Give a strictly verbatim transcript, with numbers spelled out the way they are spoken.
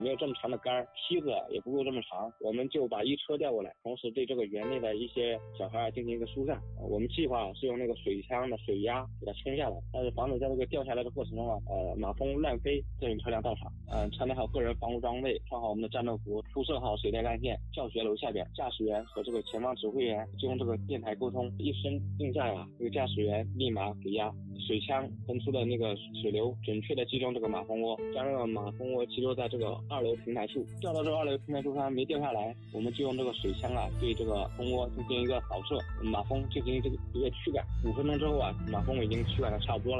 没有这么长的杆，梯子也不够这么长，我们就把一车调过来，同时对这个园内的一些小孩进行一个疏散。我们计划是用那个水枪的水压给它冲下来，但是防止在这个掉下来的过程中啊，呃，马蜂乱飞，这种车辆到场，嗯、呃，穿戴好个人防护装备，穿好我们的战斗服，铺设好水电干线。教学楼下边，驾驶员和这个前方指挥员就用这个电台沟通，一声令下呀，这个驾驶员立马给压。水枪喷出的那个水流准确的击中这个马蜂窝，将这个马蜂窝击落在这个二楼平台处，掉到这个二楼平台处上没掉下来，我们就用这个水枪啊对这个蜂窝进行一个扫射，马蜂进行这个一个驱赶。五分钟之后啊，马蜂已经驱赶的差不多了。